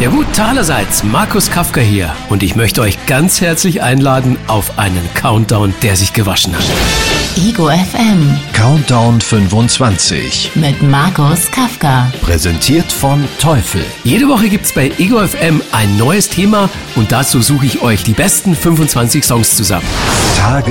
Ja gut, allerseits, Markus Kafka hier und ich möchte euch ganz herzlich einladen auf einen Countdown, der sich gewaschen hat. Ego FM Countdown 25 mit Markus Kafka. präsentiert von Teufel. Jede Woche gibt's bei Ego FM ein neues Thema und dazu suche ich euch die besten 25 Songs zusammen. Tage